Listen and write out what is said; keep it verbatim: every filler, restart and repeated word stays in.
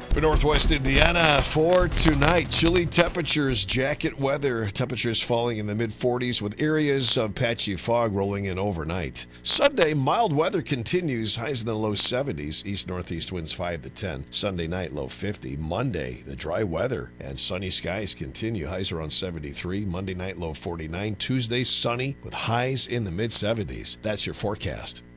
For Northwest Indiana, for tonight, chilly temperatures, jacket weather, temperatures falling in the mid forties with areas of patchy fog rolling in overnight. Sunday, mild weather continues, highs in the low seventies, east-northeast winds five to ten. Sunday night, low fifty. Monday, the dry weather and sunny skies continue, highs around seventy-three. Monday night, low forty-nine. Tuesday, sunny with highs in the mid seventies. That's your forecast.